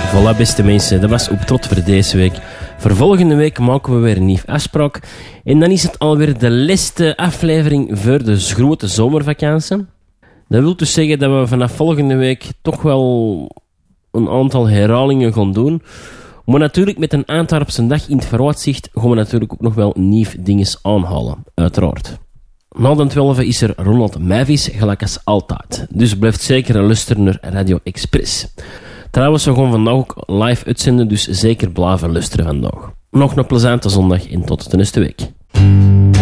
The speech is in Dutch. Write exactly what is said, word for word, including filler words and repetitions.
Voilà, beste mensen, dat was Op Trot voor deze week. Voor volgende week maken we weer een nieuw afspraak. En dan is het alweer de laatste aflevering voor de grote zomervakantie. Dat wil dus zeggen dat we vanaf volgende week toch wel een aantal herhalingen gaan doen. Maar natuurlijk met een Antwerpse dag in het vooruitzicht gaan we natuurlijk ook nog wel nieuw dinges aanhalen, uiteraard. Na de twaalf is er Ronald Mavis, gelijk als altijd. Dus blijf zeker luisteren naar Radio Express. Trouwens, we gaan vandaag ook live uitzenden, dus zeker blijven luisteren vandaag. Nog een plezante zondag en tot de nächste week.